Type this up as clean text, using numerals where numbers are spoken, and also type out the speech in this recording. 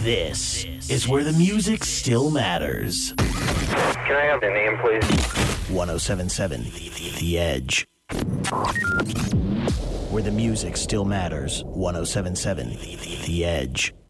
This is where the music still matters. Can I have the name, please? 1077 The Edge. Where the music still matters. 1077 The Edge.